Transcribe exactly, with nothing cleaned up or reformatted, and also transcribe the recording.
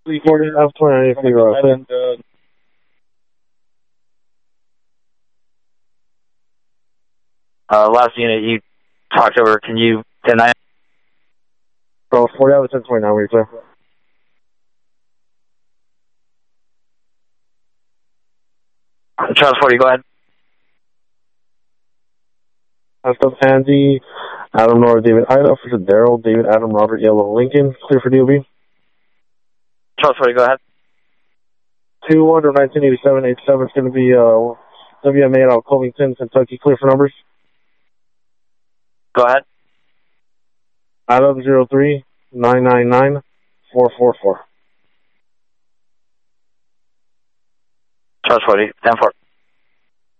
three forty, F twenty-nine, clear off. Uh, last unit you talked over, can you ten nine? Oh, forty out of ten twenty-nine, we're clear. Charles forty, go ahead. That's up Andy, Adam, Nora, David, Ida, Officer Daryl, David, Adam, Robert, Yellow, Lincoln, clear for D O B. Charles forty, go ahead. two one nineteen eighty-seven eighty-seven is going to be uh, W M A out of Covington, Kentucky, clear for numbers. Go ahead. Adam zero three nine nine nine four four four. Charles forty, ten four.